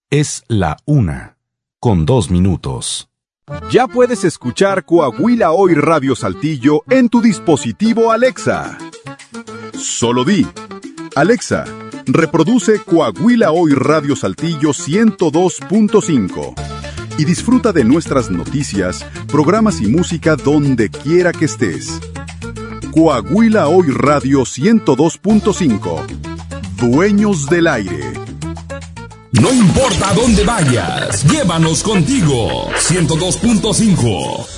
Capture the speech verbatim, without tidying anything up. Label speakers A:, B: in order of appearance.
A: Es la una, con dos minutos.
B: Ya puedes escuchar Coahuila Hoy Radio Saltillo en tu dispositivo Alexa. Solo di: Alexa, reproduce Coahuila Hoy Radio Saltillo ciento dos punto cinco y disfruta de nuestras noticias, programas y música donde quiera que estés. Coahuila Hoy Radio ciento dos punto cinco. Dueños del aire.
C: No importa dónde vayas, llévanos contigo. ciento dos punto cinco.